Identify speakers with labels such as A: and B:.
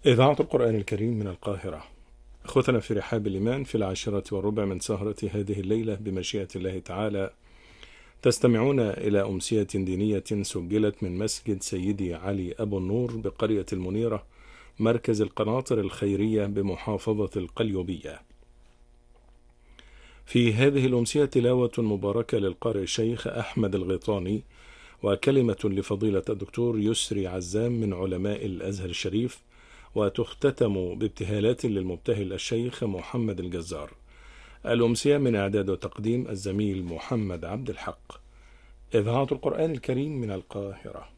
A: إذاعة القرآن الكريم من القاهرة. أخوتنا في رحاب الإيمان، في 10:15 من سهرة هذه الليلة بمشيئة الله تعالى تستمعون إلى أمسية دينية سجلت من مسجد سيدي علي أبو النور بقرية المنيرة، مركز القناطر الخيرية بمحافظة القليوبية. في هذه الأمسية تلاوة مباركة للقارئ الشيخ أحمد الغيطاني، وكلمة لفضيلة الدكتور يسري عزام من علماء الأزهر الشريف، وتختتم بابتهالات للمبتهل الشيخ محمد الجزار. الأمسية من إعداد وتقديم الزميل محمد عبد الحق. إذاعة القرآن الكريم من القاهرة.